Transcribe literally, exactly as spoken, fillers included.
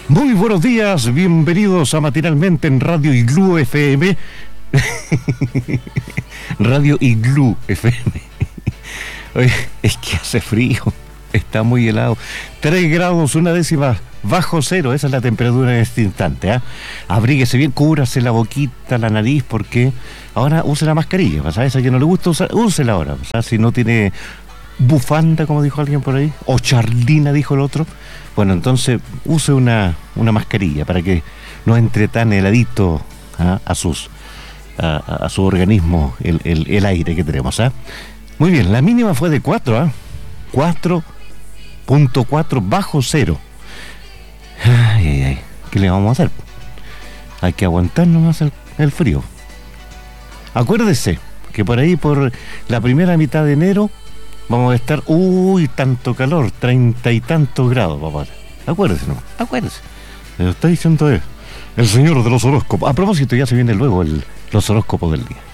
Muy buenos días, bienvenidos a Matinalmente en Radio Iglú F M. Radio Iglú F M. Oye, es que hace frío, está muy helado. Tres grados, una décima bajo cero, esa es la temperatura en este instante. ¿eh? Abríguese bien, cúbrase la boquita, la nariz, porque ahora use la mascarilla. ¿Pasa? Esa que no le gusta, usar, úsela ahora. ¿Pasa? Si no tiene bufanda, como dijo alguien por ahí, o charlina, dijo el otro. Bueno, entonces use una, una mascarilla para que no entre tan heladito ¿ah? a sus a, a su organismo el, el, el aire que tenemos. ¿ah? Muy bien, la mínima fue de cuatro, ¿eh? cuatro punto cuatro bajo cero. Ay, ay, ay, ¿qué le vamos a hacer? Hay que aguantar nomás el, el frío. Acuérdese que por ahí, por la primera mitad de enero, vamos a estar, uy, tanto calor, treinta y tantos grados, papá. Acuérdese, no, acuérdese. Me lo está diciendo él, el señor de los horóscopos. A propósito, ya se viene luego el, los horóscopos del día.